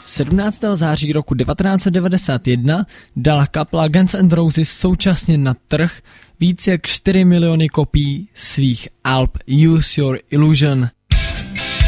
17. září roku 1991 dala kapela Guns N' Roses současně na trh víc jak 4 miliony kopií svých alb Use Your Illusion.